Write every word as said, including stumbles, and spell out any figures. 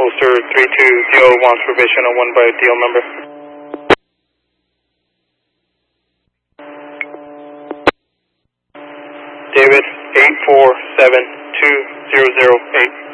Holster three two zero wants provision on one by deal member. David eight four seven two zero zero eight.